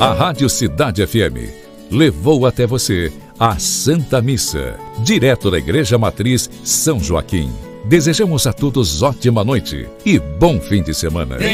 A Rádio Cidade FM levou até você a Santa Missa, direto da Igreja Matriz São Joaquim. Desejamos a todos ótima noite e bom fim de semana.